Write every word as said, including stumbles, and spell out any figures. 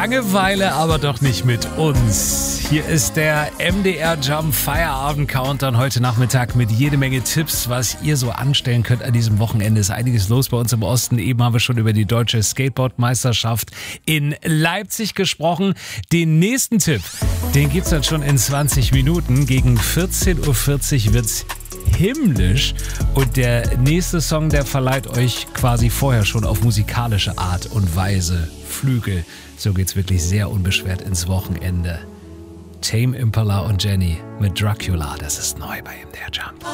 Langeweile, aber doch nicht mit uns. Hier ist der M D R Jump Feierabend Countdown heute Nachmittag mit jede Menge Tipps, was ihr so anstellen könnt an diesem Wochenende. Ist einiges los bei uns im Osten. Eben haben wir schon über die deutsche Skateboardmeisterschaft in Leipzig gesprochen. Den nächsten Tipp, den gibt's dann schon in zwanzig Minuten. Gegen vierzehn Uhr vierzig wird's himmlisch und der nächste Song, der verleiht euch quasi vorher schon auf musikalische Art und Weise Flügel. So geht's wirklich sehr unbeschwert ins Wochenende. Tame Impala und Jenny mit Dracula, das ist neu bei M D R Jump.